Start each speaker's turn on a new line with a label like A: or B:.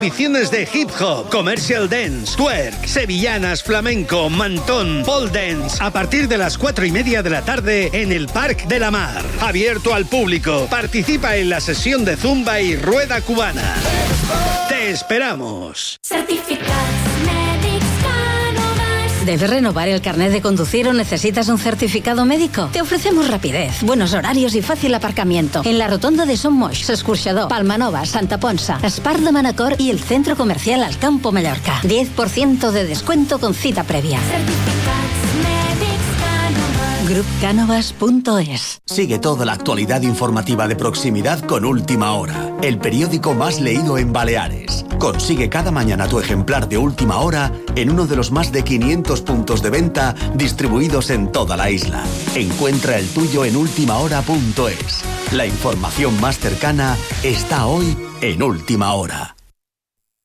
A: Misiones de hip hop, commercial dance, twerk, sevillanas, flamenco, mantón, pole dance, a partir de las 4:30 de la tarde en el Parc de la Mar. Abierto al público. Participa en la sesión de zumba y rueda cubana. ¡Te esperamos!
B: ¿Debes renovar el carnet de conducir o necesitas un certificado médico? Te ofrecemos rapidez, buenos horarios y fácil aparcamiento en la rotonda de Son Moix, Escorxador, Palmanova, Santa Ponsa, Espart de Manacor y el centro comercial Alcampo Mallorca. 10% de descuento con cita previa. Groupcanovas.es.
C: Sigue toda la actualidad informativa de proximidad con Última Hora, el periódico más leído en Baleares. Consigue cada mañana tu ejemplar de Última Hora en uno de los más de 500 puntos de venta distribuidos en toda la isla. Encuentra el tuyo en ultimahora.es. La información más cercana está hoy en Última Hora.